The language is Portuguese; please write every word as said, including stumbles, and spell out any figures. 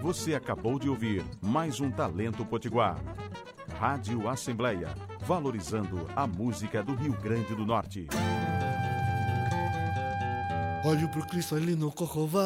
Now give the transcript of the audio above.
Você acabou de ouvir mais um Talento Potiguar. Rádio Assembleia, valorizando a música do Rio Grande do Norte. Olho pro Cristo ali no Corcovado.